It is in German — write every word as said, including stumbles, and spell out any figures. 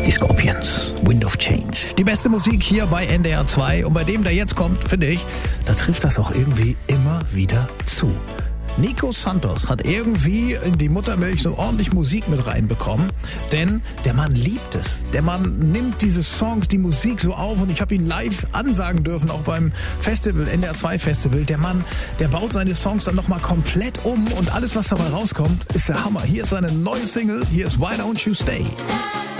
Die Scorpions, Wind of Change. Die beste Musik hier bei N D R zwei. Und bei dem, der jetzt kommt, finde ich, da trifft das auch irgendwie immer wieder zu. Nico Santos hat irgendwie in die Muttermilch so ordentlich Musik mit reinbekommen, denn der Mann liebt es. Der Mann nimmt diese Songs, die Musik so auf und ich habe ihn live ansagen dürfen, auch beim Festival, N D R zwei Festival. Der Mann, der baut seine Songs dann nochmal komplett um und alles, was dabei rauskommt, ist der Hammer. Hier ist seine neue Single, hier ist Why Don't You Stay.